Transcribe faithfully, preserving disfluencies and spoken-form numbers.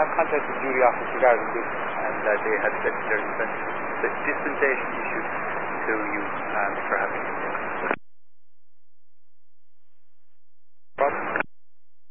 I've contacted the duty office regarding this, and uh, they have said there's a dispensation issued to you um, for having